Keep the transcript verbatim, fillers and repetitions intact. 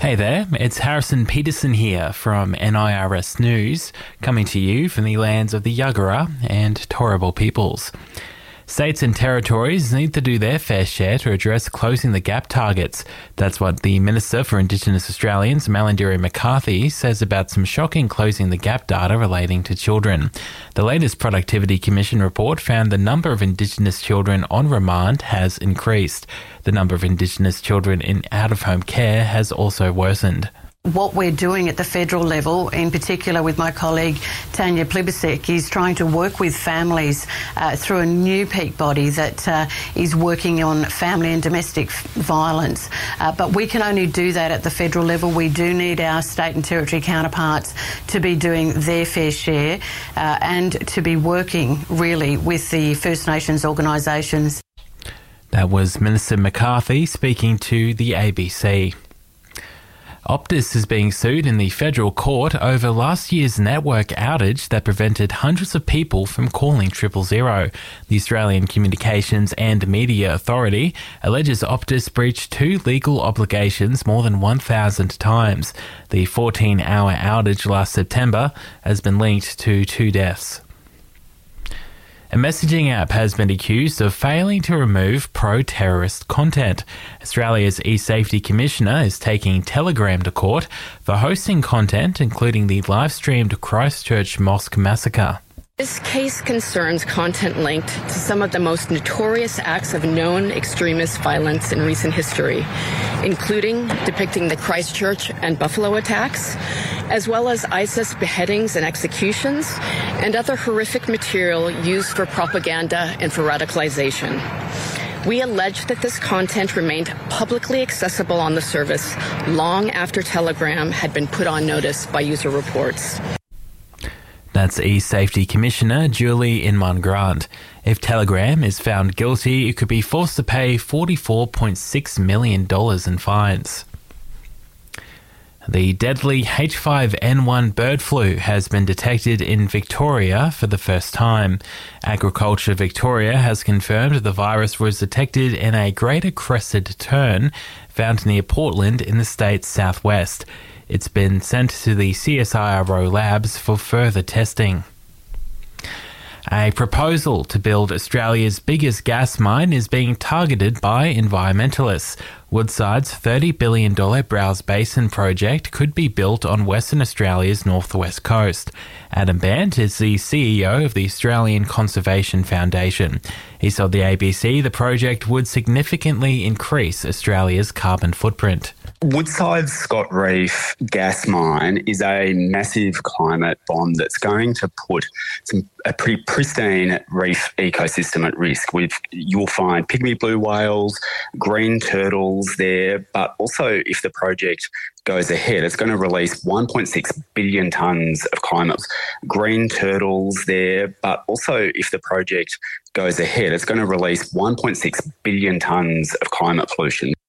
Hey there, it's Harrison Peterson here from N I R S News, coming to you from the lands of the Yagara and Turrbal peoples. States and territories need to do their fair share to address closing the gap targets. That's what the Minister for Indigenous Australians, Malarndirri McCarthy, says about some shocking closing the gap data relating to children. The latest Productivity Commission report found the number of Indigenous children on remand has increased. The number of Indigenous children in out-of-home care has also worsened. What we're doing at the federal level, in particular with my colleague Tanya Plibersek, is trying to work with families uh, through a new peak body that uh, is working on family and domestic violence. Uh, but we can only do that at the federal level. We do need our state and territory counterparts to be doing their fair share uh, and to be working really with the First Nations organisations. That was Minister McCarthy speaking to the A B C. Optus is being sued in the federal court over last year's network outage that prevented hundreds of people from calling triple zero. The Australian Communications and Media Authority alleges Optus breached two legal obligations more than one thousand times. The fourteen-hour outage last September has been linked to two deaths. A messaging app has been accused of failing to remove pro-terrorist content. Australia's e-safety commissioner is taking Telegram to court for hosting content including the live-streamed Christchurch Mosque massacre. This case concerns content linked to some of the most notorious acts of known extremist violence in recent history, including depicting the Christchurch and Buffalo attacks, as well as ISIS beheadings and executions, and other horrific material used for propaganda and for radicalization. We allege that this content remained publicly accessible on the service long after Telegram had been put on notice by user reports. That's E-Safety Commissioner Julie Inman-Grant. If Telegram is found guilty, it could be forced to pay forty-four point six million dollars in fines. The deadly H five N one bird flu has been detected in Victoria for the first time. Agriculture Victoria has confirmed the virus was detected in a greater crested tern found near Portland in the state's southwest. It's been sent to the C S I R O labs for further testing. A proposal to build Australia's biggest gas mine is being targeted by environmentalists. Woodside's thirty billion dollars Browse Basin project could be built on Western Australia's northwest coast. Adam Bant is the C E O of the Australian Conservation Foundation. He told the A B C the project would significantly increase Australia's carbon footprint. Woodside's Scott Reef gas mine is a massive climate bomb that's going to put some, a pretty pristine reef ecosystem at risk. With you'll find pygmy blue whales, green turtles there, but also if the project goes ahead, it's going to release one point six billion tonnes of climate green turtles there, but also if the project goes ahead, it's going to release one point six billion tonnes of climate pollution.